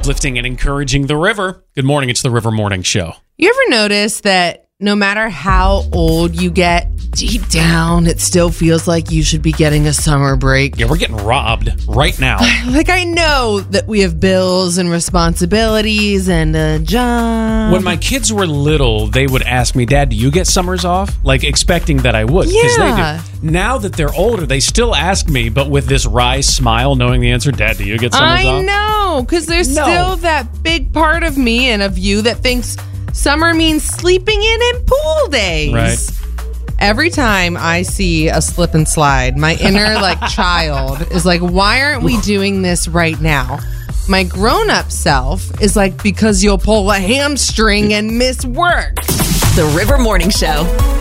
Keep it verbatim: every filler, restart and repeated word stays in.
Uplifting and encouraging the river. Good morning. It's the River Morning Show. You ever notice that no matter how old you get, deep down, it still feels like you should be getting a summer break? Yeah, we're getting robbed right now. Like, I know that we have bills and responsibilities and a job. When my kids were little, they would ask me, Dad, do you get summers off? Like, expecting that I would. Because Yeah. they do. Now that they're older, they still ask me, but with this wry smile, knowing the answer, Dad, do you get summers I off? I know, because there's No. still that big part of me and of you that thinks summer means sleeping in and pool days. Right. Every time I see a slip and slide, my inner like child is like, why aren't we doing this right now? My grown-up self is like, because you'll pull a hamstring and miss work. The River Morning Show.